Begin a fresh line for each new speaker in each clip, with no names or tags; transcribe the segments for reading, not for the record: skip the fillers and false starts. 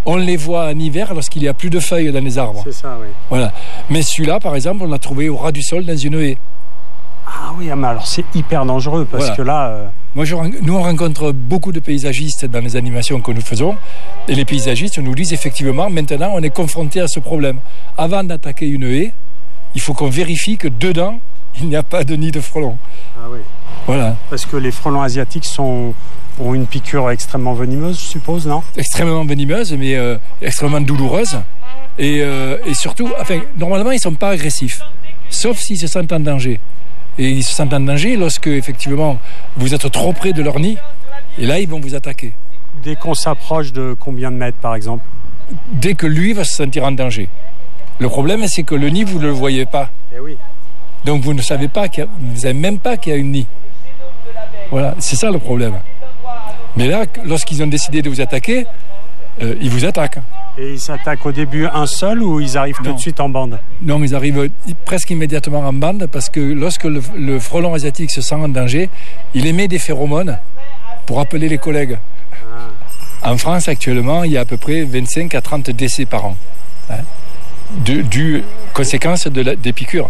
On les voit en hiver lorsqu'il n'y a plus de feuilles dans les arbres.
C'est ça, oui.
Voilà. Mais celui-là, par exemple, on l'a trouvé au ras du sol dans une haie.
Ah oui, mais alors c'est hyper dangereux parce que là...
Nous, on rencontre beaucoup de paysagistes dans les animations que nous faisons. Et les paysagistes nous disent effectivement, maintenant, on est confronté à ce problème. Avant d'attaquer une haie, il faut qu'on vérifie que dedans, il n'y a pas de nid de frelons.
Ah oui.
Voilà.
Parce que les frelons asiatiques ont une piqûre extrêmement venimeuse, je suppose, non ?
Extrêmement venimeuse, mais extrêmement douloureuse. Et surtout, normalement, ils ne sont pas agressifs, sauf s'ils se sentent en danger. Et ils se sentent en danger lorsque, effectivement, vous êtes trop près de leur nid, et là, ils vont vous attaquer.
Dès qu'on s'approche de combien de mètres, par exemple ?
Dès que lui va se sentir en danger. Le problème, c'est que le nid, vous ne le voyez pas.
Eh oui.
Donc, vous ne savez pas, vous ne savez même pas qu'il y a une nid. Voilà, c'est ça le problème. Mais là, lorsqu'ils ont décidé de vous attaquer, ils vous attaquent.
Et ils s'attaquent au début un seul ou ils arrivent tout de suite en bande ?
Non, ils arrivent presque immédiatement en bande parce que lorsque le frelon asiatique se sent en danger, il émet des phéromones pour appeler les collègues. En France, actuellement, il y a à peu près 25 à 30 décès par an. Conséquence des piqûres.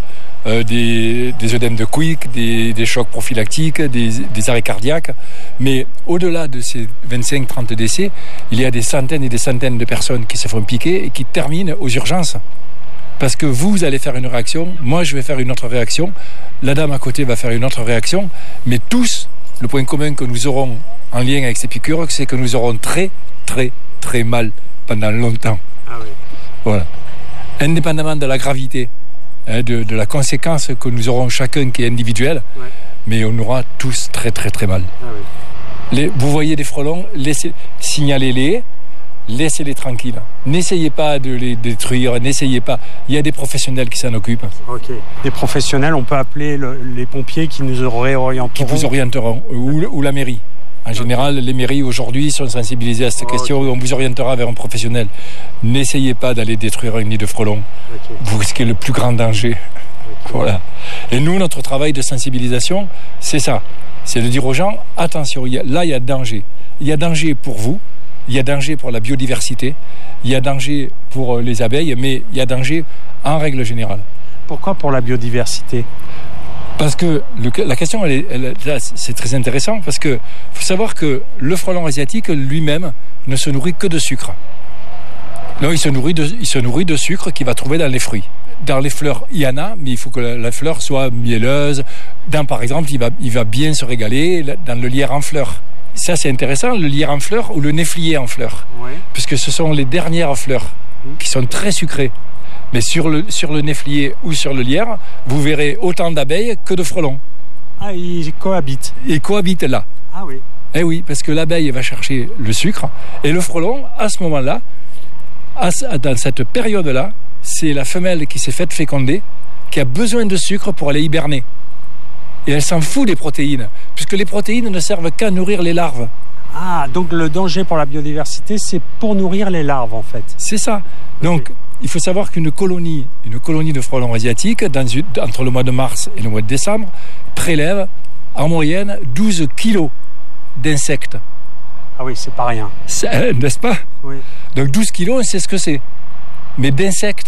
Des œdèmes de Quick, des chocs prophylactiques, des arrêts cardiaques. Mais au-delà de ces 25-30 décès, il y a des centaines et des centaines de personnes qui se font piquer et qui terminent aux urgences. Parce que vous allez faire une réaction, moi je vais faire une autre réaction, la dame à côté va faire une autre réaction, mais tous, le point commun que nous aurons en lien avec ces piqûres, c'est que nous aurons très, très, très mal pendant longtemps.
Ah oui.
Voilà. Indépendamment de la gravité, de la conséquence que nous aurons chacun qui est individuelle, mais on aura tous très très très mal.
Ah oui.
Vous voyez des frelons, signalez-les, laissez-les tranquilles. N'essayez pas de les détruire, n'essayez pas. Il y a des professionnels qui s'en occupent.
Ok. Des professionnels, on peut appeler les pompiers qui nous réorienteront.
Qui vous orienteront, ou la mairie. En général, les mairies aujourd'hui sont sensibilisées à cette question. On vous orientera vers un professionnel. N'essayez pas d'aller détruire un nid de frelons. Vous risquez le plus grand danger. Voilà. Et nous, notre travail de sensibilisation, c'est ça. C'est de dire aux gens, attention, là, il y a danger. Il y a danger pour vous, il y a danger pour la biodiversité, il y a danger pour les abeilles, mais il y a danger en règle générale.
Pourquoi pour la biodiversité ?
Parce que la question, c'est très intéressant, parce que faut savoir que le frelon asiatique lui-même ne se nourrit que de sucre. Non, il se nourrit de sucre qu'il va trouver dans les fruits. Dans les fleurs, il y en a, mais il faut que la fleur soit mielleuse. Par exemple, il va bien se régaler dans le lierre en fleurs. Ça, c'est intéressant, le lierre en fleurs ou le néflier en fleurs.
Oui.
Puisque ce sont les dernières fleurs qui sont très sucrées. Mais sur le néflier ou sur le lierre, vous verrez autant d'abeilles que de frelons.
Ah, ils cohabitent.
Ils cohabitent là.
Ah oui.
Eh oui, parce que l'abeille va chercher le sucre et le frelon, à ce moment-là, dans cette période-là, c'est la femelle qui s'est faite féconder, qui a besoin de sucre pour aller hiberner. Et elle s'en fout des protéines, puisque les protéines ne servent qu'à nourrir les larves.
Ah, donc le danger pour la biodiversité, c'est pour nourrir les larves, en fait.
C'est ça. Donc, il faut savoir qu'une colonie de frelons asiatiques, entre le mois de mars et le mois de décembre, prélève en moyenne 12 kilos d'insectes.
Ah oui, c'est pas rien.
N'est-ce pas ?
Oui.
Donc 12 kilos, on sait ce que c'est. Mais d'insectes.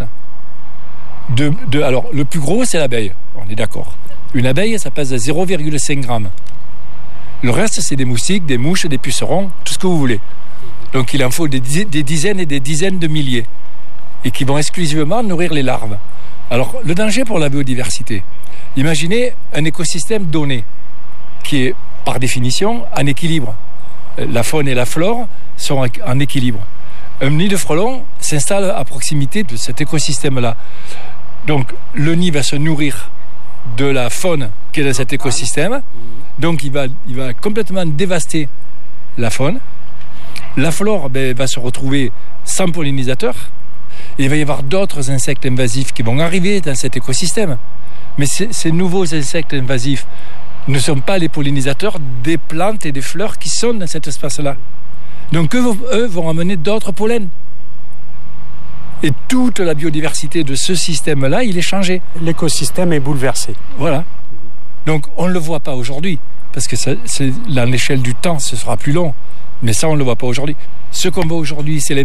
Alors, le plus gros, c'est l'abeille. On est d'accord. Une abeille, ça pèse 0,5 grammes. Le reste, c'est des moustiques, des mouches, des pucerons, tout ce que vous voulez. Donc il en faut des dizaines et des dizaines de milliers. Et qui vont exclusivement nourrir les larves. Alors, le danger pour la biodiversité. Imaginez un écosystème donné, qui est, par définition, en équilibre. La faune et la flore sont en équilibre. Un nid de frelons s'installe à proximité de cet écosystème-là. Donc, le nid va se nourrir de la faune qui est dans cet écosystème. Donc, il va complètement dévaster la faune. La flore va se retrouver sans pollinisateur. Et il va y avoir d'autres insectes invasifs qui vont arriver dans cet écosystème. Mais ces nouveaux insectes invasifs ne sont pas les pollinisateurs des plantes et des fleurs qui sont dans cet espace-là. Donc eux vont amener d'autres pollens. Et toute la biodiversité de ce système-là, il est changé.
L'écosystème est bouleversé.
Voilà. Donc on ne le voit pas aujourd'hui, parce que à l'échelle du temps, ce sera plus long. Mais ça, on ne le voit pas aujourd'hui. Ce qu'on voit aujourd'hui, c'est les